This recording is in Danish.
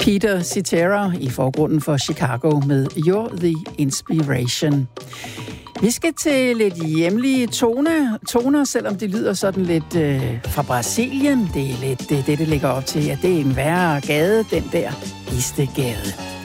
Peter Cetera i forgrunden for Chicago med You're the Inspiration. Vi skal til lidt hjemlige toner, selvom det lyder sådan lidt fra Brasilien. Det er lidt det ligger op til, at det er en værre gade, den der Istegade.